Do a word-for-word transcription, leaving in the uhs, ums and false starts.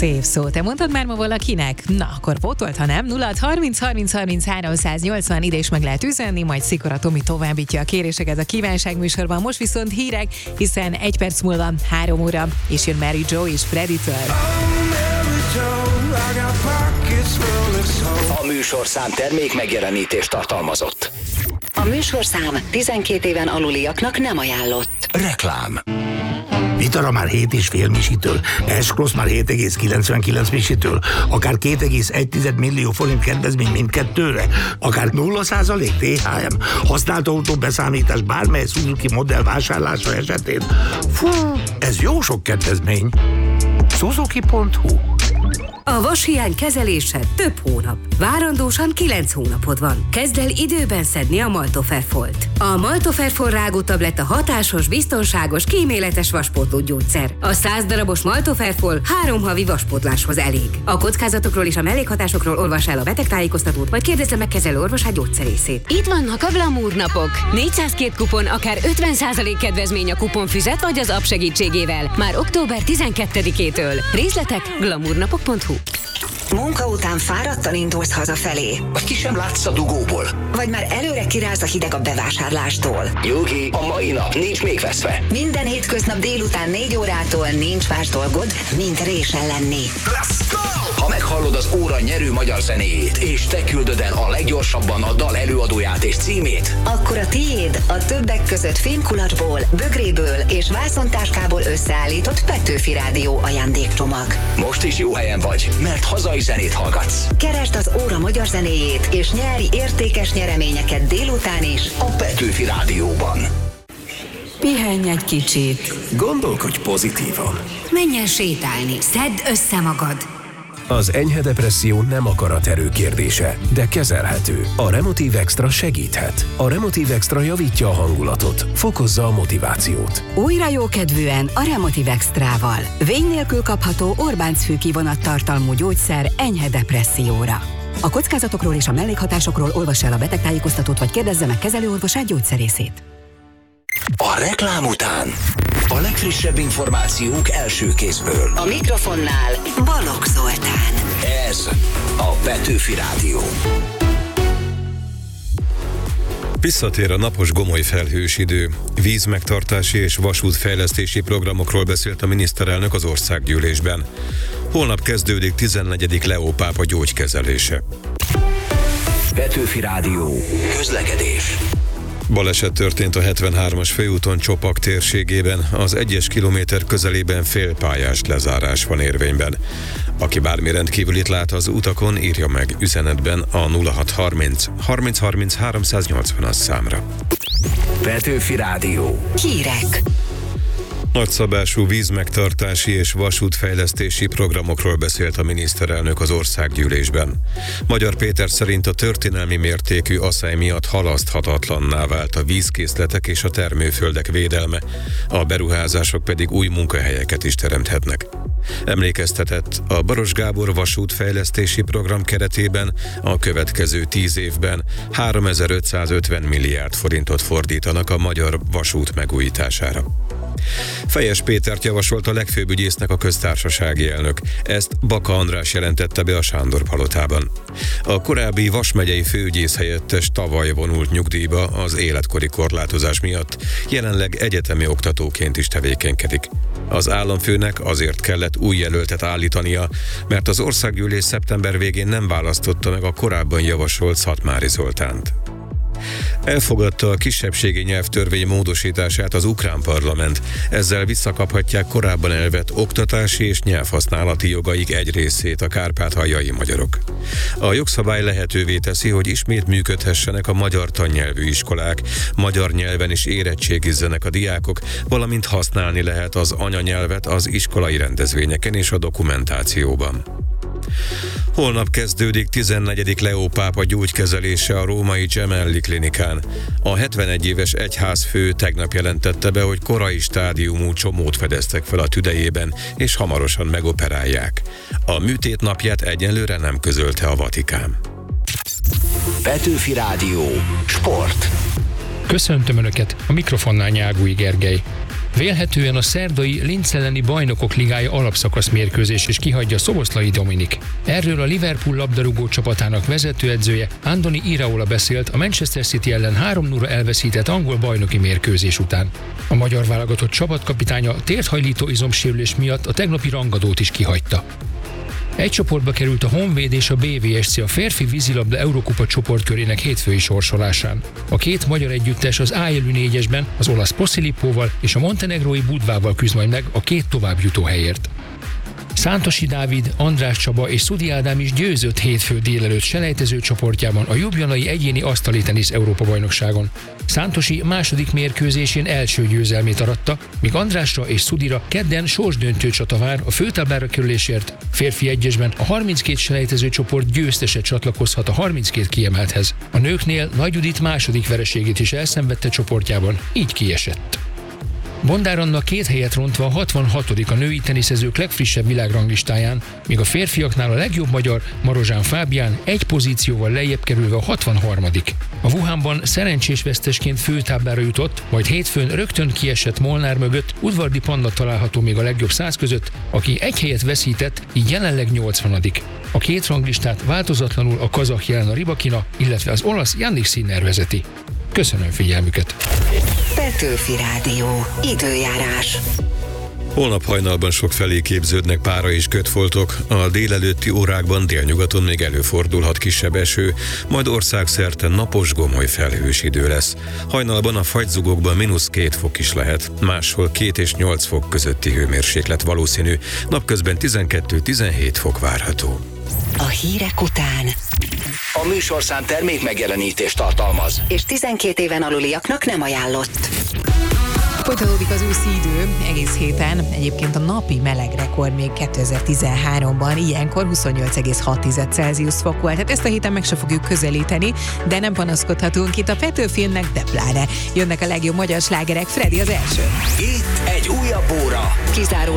Szép szó. Te mondtad már ma valakinek? Na, akkor pótolt, ha nem. nulla harminc harminc harminchárom száznyolcvan, ide is meg lehet üzenni, majd Szikora Tomi továbbítja a kéréseket a kívánság műsorban. Most viszont hírek, hiszen egy perc múlva három óra, és jön Mary Jo és Predator. A műsorszám termék megjelenítést tartalmazott. A műsorszám tizenkét éven aluliaknak nem ajánlott. Reklám. Vitara már hét és fél misitől, S-Cross már hét egész kilencvenkilenc misitől, akár két egész egy millió forint kedvezmény mindkettőre, akár nulla százalék té há em, használt autó beszámítás bármely Suzuki modell vásárlása esetén. Fú, ez jó sok kedvezmény. Suzuki pont hu. A vashiány kezelése több hónap. Várandósan kilenc hónapod van. Kezd el időben szedni a Maltoferfolt. A Maltoferfol rágótabletta hatásos, biztonságos, kíméletes vaspótló gyógyszer. A száz darabos Maltoferfol három havi vaspótláshoz elég. A kockázatokról és a mellékhatásokról olvas el a betegtájékoztatót, vagy kérdezze meg kezelő orvosát gyógyszerészét. Itt vannak a Glamour napok. négyszázkettő kupon, akár ötven százalék kedvezmény a kuponfüzet vagy az app segítségével. Már október tizenkettedikétől. Részletek glamournapok pont hu. Munka után fáradtan indulsz hazafelé. Vagy ki sem látsz a dugóból. Vagy már előre kiráz a hideg a bevásárlástól. Nyugi, a mai nap nincs még veszve. Minden hétköznap délután négy órától nincs más dolgod, mint résen lenni. Let's go! Ha meghallod az óra nyerő magyar zenéjét, és te küldöd el a leggyorsabban a dal előadóját és címét, akkor a tiéd a többek között filmkulacsból, bögréből és vászontáskából összeállított Petőfi Rádió ajándékcsomag. most is jó helyen vagy, mert hazai zenét hallgatsz. Keresd az óra magyar zenéjét, és nyerj értékes nyereményeket délután is A Petőfi Rádióban. Pihenj egy kicsit. Gondolkodj pozitívan. Menj el sétálni. Szedd össze magad. Az enyhe depresszió nem akaraterő kérdése, de kezelhető. A Remotiv Extra segíthet. A Remotiv Extra javítja a hangulatot, fokozza a motivációt. Újra jókedvűen a Remotiv Extrával. Vény nélkül kapható Orbánc-fű kivonattartalmú gyógyszer enyhe depresszióra. A kockázatokról és a mellékhatásokról olvassa el a betegtájékoztatót, vagy kérdezze meg kezelőorvosát gyógyszerészét. A reklám után a legfrissebb információk első kézből. A mikrofonnál Balogh Zoltán. Ez a Petőfi Rádió. Visszatér a napos gomoly felhős idő. Vízmegtartási és vasútfejlesztési programokról beszélt a miniszterelnök az országgyűlésben. Holnap kezdődik tizennegyedik Leó pápa gyógykezelése. Petőfi Rádió. Közlekedés. Baleset történt a hetvenhármas főúton Csopak térségében, az egyes kilométer közelében félpályás lezárás van érvényben. Aki bármi rendkívülit lát az utakon, írja meg üzenetben a nulla hat harminc harminc harminc háromszáznyolcvanas számra. Petőfi Rádió. Hírek. Nagyszabású vízmegtartási és vasútfejlesztési programokról beszélt a miniszterelnök az országgyűlésben. Magyar Péter szerint a történelmi mértékű asszály miatt halaszthatatlanná vált a vízkészletek és a termőföldek védelme, a beruházások pedig új munkahelyeket is teremthetnek. Emlékeztetett, a Baros Gábor vasútfejlesztési program keretében a következő tíz évben háromezer-ötszázötven milliárd forintot fordítanak a magyar vasút megújítására. Fejes Pétert javasolt a legfőbb ügyésznek a köztársasági elnök. Ezt Baka András jelentette be a Sándor palotában. A korábbi Vas megyei főügyész helyettes tavaly vonult nyugdíjba az életkori korlátozás miatt, jelenleg egyetemi oktatóként is tevékenykedik. Az államfőnek azért kellett új jelöltet állítania, mert az országgyűlés szeptember végén nem választotta meg a korábban javasolt Szatmári Zoltánt. Elfogadta a kisebbségi nyelvtörvény módosítását az ukrán parlament, ezzel visszakaphatják korábban elvett oktatási és nyelvhasználati jogaik egy részét a kárpátaljai magyarok. A jogszabály lehetővé teszi, hogy ismét működhessenek a magyar tannyelvű iskolák, magyar nyelven is érettségizzenek a diákok, valamint használni lehet az anyanyelvet az iskolai rendezvényeken és a dokumentációban. Holnap kezdődik tizennegyedik Leó pápa gyógykezelése a római Gemelli klinikán. A hetvenegy éves egyházfő tegnap jelentette be, hogy korai stádiumú csomót fedeztek fel a tüdejében, és hamarosan megoperálják. A műtét napját egyenlőre nem közölte a Vatikán. Petőfi Rádió. Sport. Köszöntöm Önöket, a mikrofonnál Nyágúj Gergely. Vélhetően a szerdai Linz elleni Bajnokok Ligája alapszakasz mérkőzés is kihagyja Szoboszlai Dominik. Erről a Liverpool labdarúgó csapatának vezetőedzője Andoni Iraola beszélt a Manchester City ellen három nulla elveszített angol bajnoki mérkőzés után. A magyar válogatott csapatkapitánya térthajlító izomsérülés miatt a tegnapi rangadót is kihagyta. Egy csoportba került a Honvéd és a bé vé es cé a férfi vízilabda Eurokupa csoportkörének hétfői sorsolásán. A két magyar együttes az á jelű négyesben az olasz Posillippóval és a montenegrói Budvával küzd majd meg a két továbbjutó helyért. Szántosi Dávid, András Csaba és Szudi Ádám is győzött hétfő délelőtt selejtező csoportjában a ljubljanai egyéni asztali tenisz Európa-bajnokságon. Szántosi második mérkőzésén első győzelmét aratta, míg Andrásra és Szudira kedden sorsdöntő csata vár a főtáblára kerülésért. Férfi egyesben a harminckét selejtező csoport győztese csatlakozhat a harminckét kiemelthez. A nőknél Nagy Judit második vereségét is elszenvedte csoportjában, így kiesett. Bondár Anna két helyet rontva a hatvanhatodik a női teniszezők legfrissebb világranglistáján, míg a férfiaknál a legjobb magyar Marozsán Fábián egy pozícióval lejjebb kerülve a hatvanharmadik A Wuhanban szerencsés vesztesként főtáblára jutott, majd hétfőn rögtön kiesett Molnár mögött Udvardi Panna található még a legjobb száz között, aki egy helyet veszített, így jelenleg nyolcvanadik A két ranglistát változatlanul a kazah Jelena Rybakina, illetve az olasz Jannik Sinner vezeti. Köszönöm figyelmüket! Petőfi Rádió. Időjárás. Holnap hajnalban sokfelé képződnek pára és kötfoltok, a délelőtti órákban délnyugaton még előfordulhat kisebb eső, majd országszerte napos gomoly felhős idő lesz. Hajnalban a fagyzugokban mínusz két fok is lehet, máshol két és nyolc fok közötti hőmérséklet valószínű, napközben tizenkettő-tizenhét fok várható. A hírek után A műsorszám termék megjelenítést tartalmaz, és tizenkét éven aluliaknak nem ajánlott. Folytatódik az őszi idő egész héten. Egyébként a napi meleg rekord még kétezer-tizenháromban ilyenkor huszonnyolc egész hat Celsius fok volt. Hát ezt a héten meg se fogjuk közelíteni, de nem panaszkodhatunk itt a Petőfilmnek, de pláne. Jönnek a legjobb magyar slágerek, Freddy az első. itt egy újabb óra. Kizáró